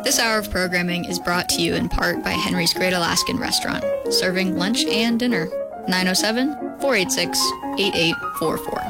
This hour of programming is brought to you in part by Henry's Great Alaskan Restaurant, serving lunch and dinner. 907-486-8844.